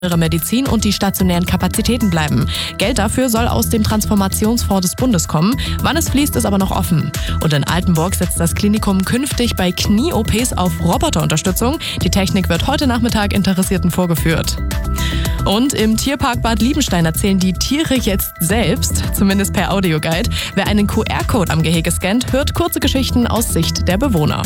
Medizin und die stationären Kapazitäten bleiben. Geld dafür soll aus dem Transformationsfonds des Bundes kommen. Wann es fließt, ist aber noch offen. Und in Altenburg setzt das Klinikum künftig bei Knie-OPs auf Roboterunterstützung. Die Technik wird heute Nachmittag Interessierten vorgeführt. Und im Tierpark Bad Liebenstein erzählen die Tiere jetzt selbst, zumindest per Audioguide. Wer einen QR-Code am Gehege scannt, hört kurze Geschichten aus Sicht der Bewohner.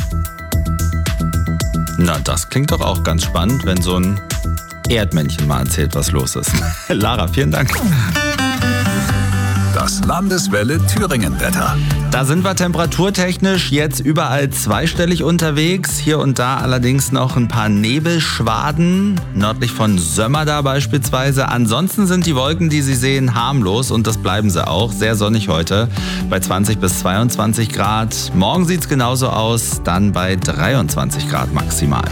Na, das klingt doch auch ganz spannend, wenn so ein Erdmännchen mal erzählt, was los ist. Lara, vielen Dank. Das Landeswelle Thüringen-Wetter. Da sind wir temperaturtechnisch jetzt überall zweistellig unterwegs. Hier und da allerdings noch ein paar Nebelschwaden, nördlich von Sömmerda beispielsweise. Ansonsten sind die Wolken, die Sie sehen, harmlos und das bleiben sie auch. Sehr sonnig heute bei 20 bis 22 Grad. Morgen sieht es genauso aus, dann bei 23 Grad maximal.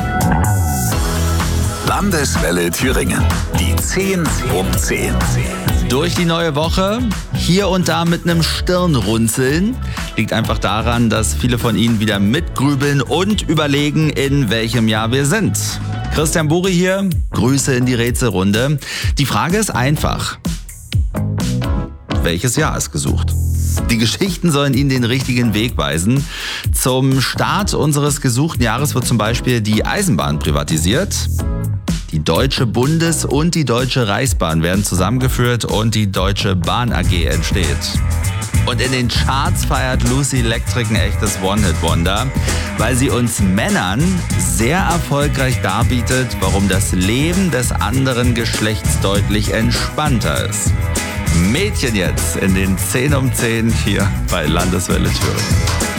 Landeswelle Thüringen. Die 10 um 10. Durch die neue Woche, hier und da mit einem Stirnrunzeln. Liegt einfach daran, dass viele von Ihnen wieder mitgrübeln und überlegen, in welchem Jahr wir sind. Christian Buri hier, Grüße in die Rätselrunde. Die Frage ist einfach. Welches Jahr ist gesucht? Die Geschichten sollen Ihnen den richtigen Weg weisen. Zum Start unseres gesuchten Jahres wird zum Beispiel die Eisenbahn privatisiert. Die Deutsche Bundes- und die Deutsche Reichsbahn werden zusammengeführt und die Deutsche Bahn AG entsteht. Und in den Charts feiert Lucy Electric ein echtes One-Hit-Wonder, weil sie uns Männern sehr erfolgreich darbietet, warum das Leben des anderen Geschlechts deutlich entspannter ist. Mädchen jetzt in den 10 um 10 hier bei Landeswelle Thüringen.